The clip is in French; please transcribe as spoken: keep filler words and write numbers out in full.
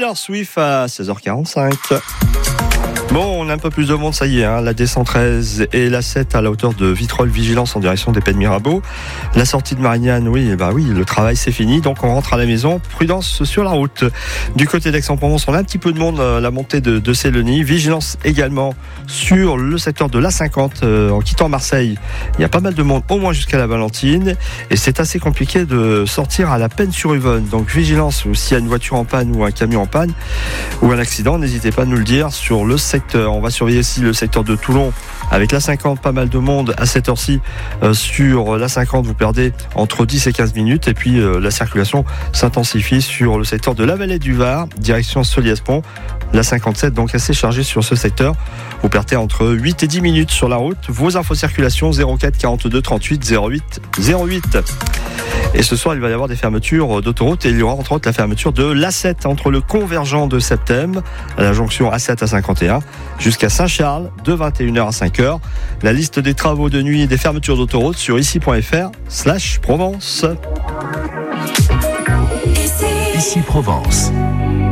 Taylor Swift à seize heures quarante-cinq. Bon, on a un peu plus de monde, ça y est, hein. La D cent treize et la sept à la hauteur de Vitrolles Vigilance en direction des Pays de Mirabeau. La sortie de Marignane, oui, bah oui, le travail c'est fini, donc on rentre à la maison. Prudence sur la route. Du côté d'Aix-en-Provence, on a un petit peu de monde, la montée de, de Sélonie. Vigilance également sur le secteur de l'A cinquante euh, en quittant Marseille. Il y a pas mal de monde, au moins jusqu'à la Valentine, et c'est assez compliqué de sortir à la Peine-sur-Yvonne. Donc vigilance, s'il y a une voiture en panne ou un camion en panne ou un accident, n'hésitez pas à nous le dire sur le secteur. On va surveiller aussi le secteur de Toulon avec l'A cinquante, pas mal de monde à cette heure-ci. Euh, sur l'A cinquante, vous perdez entre dix et quinze minutes, et puis euh, la circulation s'intensifie sur le secteur de la Vallée du Var, direction Soliès-Pont. La cinquante-sept, donc assez chargée sur ce secteur. Vous perdez entre huit et dix minutes sur la route. Vos infos circulation zéro quatre quarante-deux trente-huit zéro huit zéro huit. Et ce soir, il va y avoir des fermetures d'autoroute, et il y aura entre autres la fermeture de l'A sept entre le convergent de Septem à la jonction A sept à cinquante et un jusqu'à Saint-Charles de vingt et une heures à cinq heures. La liste des travaux de nuit et des fermetures d'autoroute sur ici.fr slash Provence. Ici Provence.